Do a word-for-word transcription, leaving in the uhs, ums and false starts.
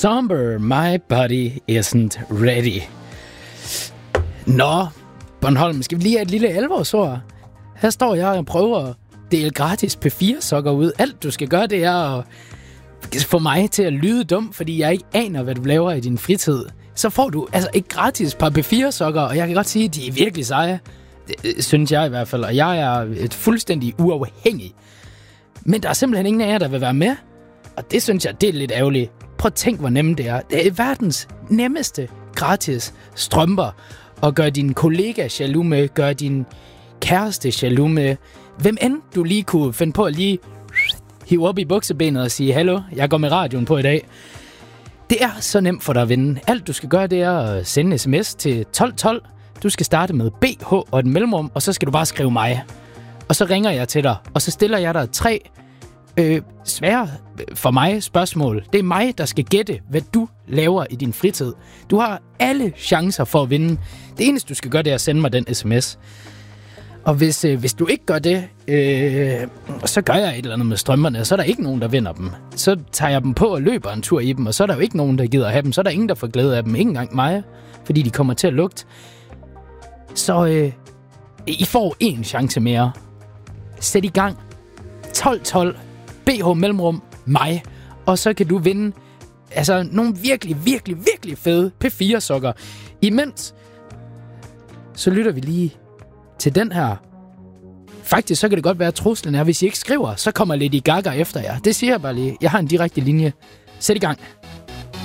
Somber, my body isn't ready. Nå, Bornholm, skal vi lige have et lille alvorsord? Her står jeg og prøver at dele gratis P fire sokker ud. Alt du skal gøre, det er at få mig til at lyde dum, fordi jeg ikke aner, hvad du laver i din fritid. Så får du altså et gratis par P fire sokker, og jeg kan godt sige, at de er virkelig seje. Det synes jeg i hvert fald, og jeg er et fuldstændig uafhængig. Men der er simpelthen ingen af jer, der vil være med. Og det synes jeg, det er lidt ærgerligt. Prøv at tænk, hvor nemt det er. Det er verdens nemmeste gratis strømper. Og gør din kollega jaloux med, gør din kæreste jaloux med. Hvem end du lige kunne finde på at lige hive op i buksebenet og sige, hallo, jeg går med radioen på i dag. Det er så nemt for dig at vinde. Alt du skal gøre, det er at sende en sms til tolv tolv. Du skal starte med B H og et mellemrum, og så skal du bare skrive mig. Og så ringer jeg til dig, og så stiller jeg dig tre øh, svære for mig spørgsmål. Det er mig, der skal gætte, hvad du laver i din fritid. Du har alle chancer for at vinde. Det eneste, du skal gøre, det er at sende mig den sms. Og hvis, øh, hvis du ikke gør det, øh, så gør jeg et eller andet med strømperne, og så er der ikke nogen, der vinder dem. Så tager jeg dem på og løber en tur i dem, og så er der jo ikke nogen, der gider at have dem. Så er der ingen, der får glæde af dem. Ikke engang mig, fordi de kommer til at lugte. Så øh, I får en chance mere. Sæt i gang. tolv tolv. B H mellemrum. Mig. Og så kan du vinde altså nogle virkelig, virkelig, virkelig fede P fire sokker. Imens så lytter vi lige til den her. Faktisk så kan det godt være, at truslen er, hvis I ikke skriver, så kommer Lady Gaga efter jer. Det siger jeg bare lige. Jeg har en direkte linje. Sæt i gang.